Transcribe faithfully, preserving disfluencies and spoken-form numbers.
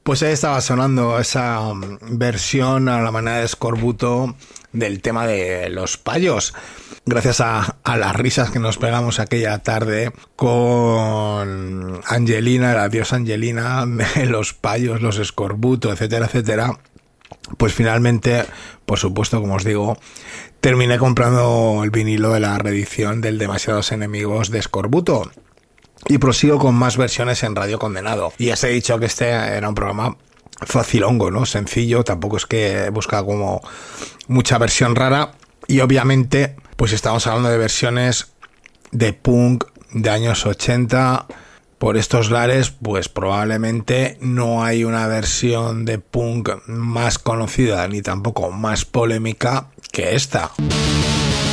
Pues ahí estaba sonando esa versión a la manera de Eskorbuto del tema de los payos. Gracias a, a las risas que nos pegamos aquella tarde con Angelina, la diosa Angelina, los payos, los Eskorbuto, etcétera, etcétera, pues finalmente, por supuesto, como os digo, terminé comprando el vinilo de la reedición del Demasiados Enemigos de Eskorbuto. Y prosigo con más versiones en Radio Condenado. Y ya os he dicho que este era un programa facilongo, ¿no? Sencillo, tampoco es que he buscado como mucha versión rara. Y obviamente, pues estamos hablando de versiones de punk de años ochenta. Por estos lares, pues probablemente no hay una versión de punk más conocida ni tampoco más polémica que esta.